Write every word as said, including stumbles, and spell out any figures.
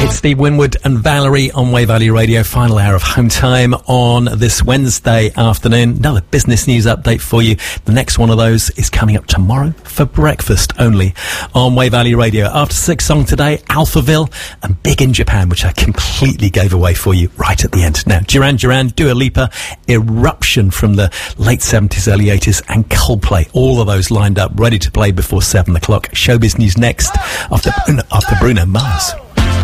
It's Steve Winwood and Valerie on Way Valley Radio. Final hour of home time on this Wednesday afternoon. Another business news update for you. The next one of those is coming up tomorrow for breakfast only on Way Valley Radio. After six song today, Alphaville and Big in Japan, which I completely gave away for you right at the end. Now, Duran Duran, Dua Lipa, Eruption from the late seventies, early eighties, and Coldplay. All of those lined up, ready to play before seven o'clock. Showbiz news next after Bruno, after Bruno Mars.